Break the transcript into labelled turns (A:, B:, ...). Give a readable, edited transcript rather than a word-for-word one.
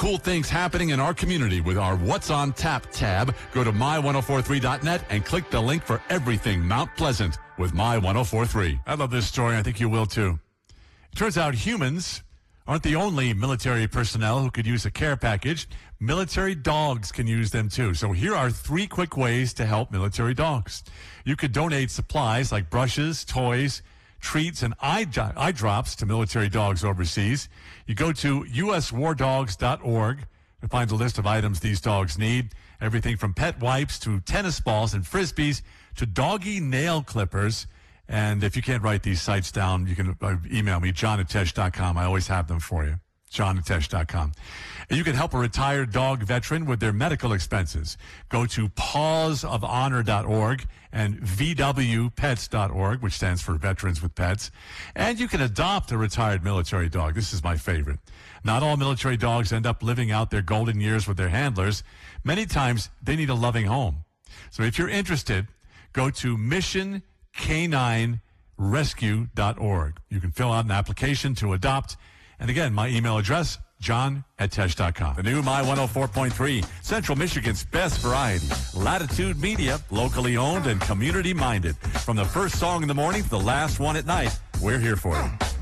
A: cool things happening in our community with our What's on Tap tab. Go to my1043.net and click the link for everything Mount Pleasant with My1043. I love this story. I think you will too. It turns out humans aren't the only military personnel who could use a care package. Military dogs can use them too. So here are 3 quick ways to help military dogs. You could donate supplies like brushes, toys, treats, and eye drops to military dogs overseas. You go to uswardogs.org to find a list of items these dogs need. Everything from pet wipes to tennis balls and frisbees to doggy nail clippers. And if you can't write these sites down, you can email me, john@tesh.com. I always have them for you, john@tesh.com. And you can help a retired dog veteran with their medical expenses. Go to pawsofhonor.org and vwpets.org, which stands for Veterans with Pets. And you can adopt a retired military dog. This is my favorite. Not all military dogs end up living out their golden years with their handlers. Many times they need a loving home. So if you're interested, go to missionk9rescue.org. You can fill out an application to adopt. And again, my email address, john@tesh.com. The new My 104.3, Central Michigan's best variety. Latitude Media, locally owned and community minded. From the first song in the morning to the last one at night, we're here for you.